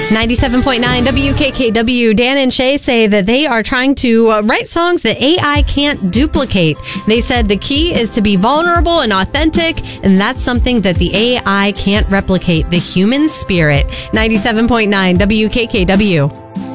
97.9 WKKW. Dan and Shay say that they are trying to write songs that AI can't duplicate. They said the key is to be vulnerable and authentic, and that's something that the AI can't replicate, the human spirit. 97.9 WKKW.